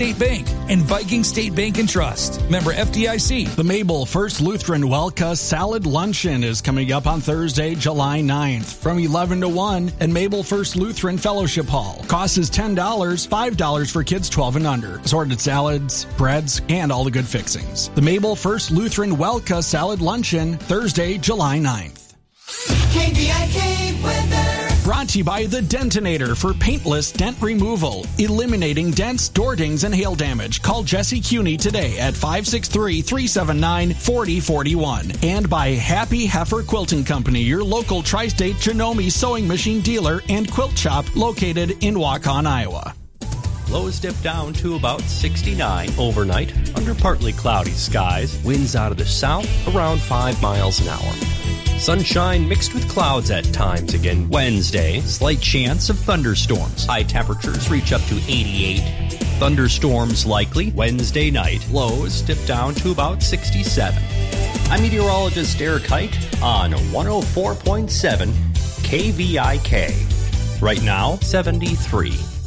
State Bank, and Viking State Bank and Trust. Member FDIC. The Mabel First Lutheran Welka Salad Luncheon is coming up on Thursday, July 9th from 11 to 1 at Mabel First Lutheran Fellowship Hall. Cost is $10, $5 for kids 12 and under. Assorted salads, breads, and all the good fixings. The Mabel First Lutheran Welka Salad Luncheon, Thursday, July 9th. KVIK weather. Brought to you by the Dentinator for paintless dent removal, eliminating dents, door dings, and hail damage. Call Jesse Cuney today at 563-379-4041. And by Happy Heifer Quilting Company, your local tri-state Janome sewing machine dealer and quilt shop located in Waukon, Iowa. Lows dip down to about 69 overnight under partly cloudy skies. Winds out of the south around 5 miles an hour. Sunshine mixed with clouds at times again Wednesday. Slight chance of thunderstorms. High temperatures reach up to 88. Thunderstorms likely Wednesday night. Lows dip down to about 67. I'm meteorologist Derek Height on 104.7 KVIK. Right now, 73.